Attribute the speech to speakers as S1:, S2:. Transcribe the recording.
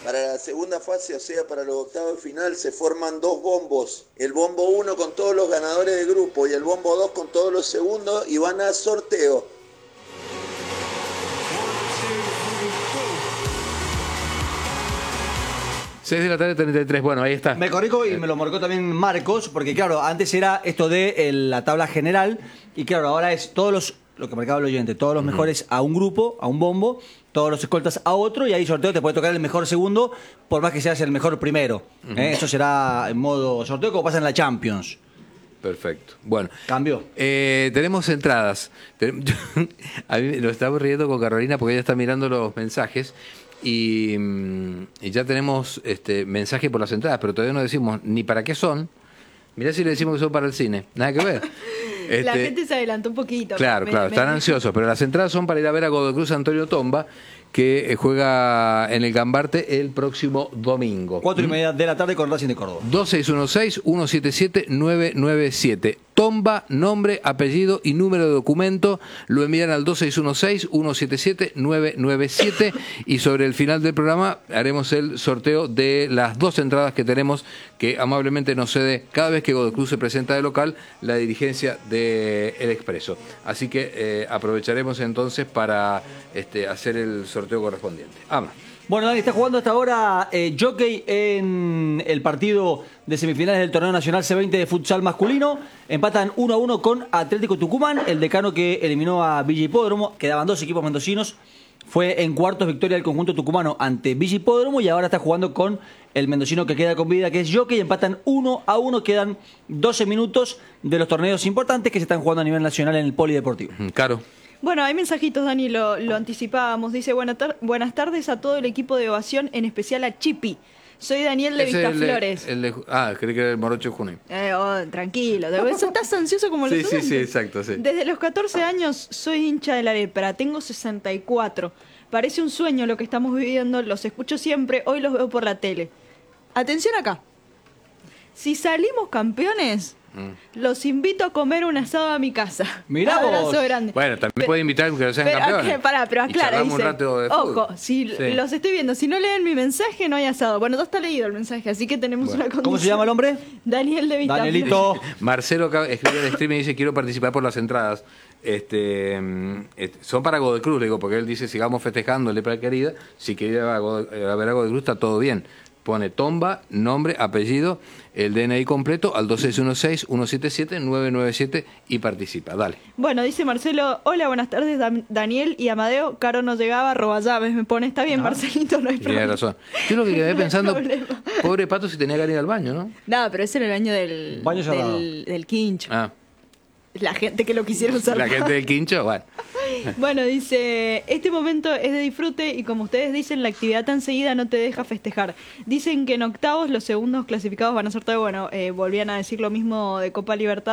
S1: Para la segunda fase, o sea, para los octavos de final, se forman dos bombos. El bombo 1 con todos los ganadores del grupo y el bombo 2 con todos los segundos y van a sorteo.
S2: Seis de la tarde, 33. Bueno, ahí está.
S3: Me corrijo y me lo marcó también Marcos, porque claro, antes era esto de la tabla general, y claro, ahora es lo que marcaba el oyente, todos los mejores a un grupo, a un bombo, todos los escoltas a otro, y ahí sorteo te puede tocar el mejor segundo, por más que seas el mejor primero. Eso será en modo sorteo, como pasa en la Champions.
S2: Perfecto. Bueno.
S3: Cambio.
S2: Tenemos entradas. A mí nos estamos riendo con Carolina porque ella está mirando los mensajes. Y ya tenemos mensaje por las entradas, pero todavía no decimos ni para qué son. Mirá si le decimos que son para el cine. Nada que ver.
S4: La gente se adelantó un poquito.
S2: Claro, están ansiosos, pero las entradas son para ir a ver a Godoy Cruz Antonio Tomba, que juega en el Gambarte el próximo domingo.
S3: 4:30 de la tarde con Racing de Córdoba.
S2: 2616-177-997. Tomba, nombre, apellido y número de documento. Lo envían al 2616-177-997. Y sobre el final del programa haremos el sorteo de las dos entradas que tenemos, que amablemente nos cede cada vez que Godoy Cruz se presenta de local la dirigencia de El Expreso. Así que aprovecharemos entonces para hacer el sorteo correspondiente. Ama.
S3: Bueno, Dani, está jugando hasta ahora Jockey en el partido de semifinales del Torneo Nacional C20 de futsal masculino. Empatan 1-1 con Atlético Tucumán, el decano que eliminó a Villa Hipódromo. Quedaban dos equipos mendocinos. Fue en cuartos victoria del conjunto tucumano ante Villa Hipódromo y ahora está jugando con el mendocino que queda con vida, que es Jockey. Empatan 1-1, quedan 12 minutos de los torneos importantes que se están jugando a nivel nacional en el polideportivo.
S2: Caro.
S4: Bueno, hay mensajitos, Dani, lo anticipábamos. Dice, buenas tardes a todo el equipo de Ovación, en especial a Chipi. Soy Daniel de Vistaflores.
S2: Creí que era el Morocho de Junín.
S4: Tranquilo, estás ansioso como los estudiantes.
S2: Sí, exacto, sí.
S4: Desde los 14 años soy hincha de la lepra, tengo 64. Parece un sueño lo que estamos viviendo, los escucho siempre, hoy los veo por la tele. Atención acá. Si salimos campeones, los invito a comer un asado a mi casa.
S3: Mirá vos.
S4: Abrazo grande.
S2: Bueno, también puede invitar que sean campeones.
S4: Pero aclara,
S2: dice, un rato de
S4: ojo, si los estoy viendo, si no leen mi mensaje, no hay asado. Bueno, ya está leído el mensaje, así que tenemos una condición.
S3: ¿Cómo se llama el hombre?
S4: Daniel de Vistaflores.
S3: Danielito.
S2: Marcelo escribe en el stream y dice, quiero participar por las entradas. Son para Godoy Cruz, le digo, porque él dice, sigamos festejando Lepra Querida. Si quiere ir a ver a Godoy Cruz, está todo bien. Pone Tomba, nombre, apellido, el DNI completo al 2616-177-997 y participa. Dale.
S4: Bueno, dice Marcelo, hola, buenas tardes, Daniel y Amadeo. Caro no llegaba, roba llaves. Me pone, está bien, Marcelito, no hay problema.
S2: Tiene razón. Yo lo que quedé pensando,
S4: problema.
S2: Pobre Pato si tenía que ir al baño, ¿no?
S4: No, pero ese era el año del quincho. La gente que lo quisiera usar.
S2: La gente del quincho, bueno.
S4: Bueno, dice, este momento es de disfrute y como ustedes dicen, la actividad tan seguida no te deja festejar. Dicen que en octavos los segundos clasificados van a sorteo. Bueno, volvían a decir lo mismo de Copa Libertad.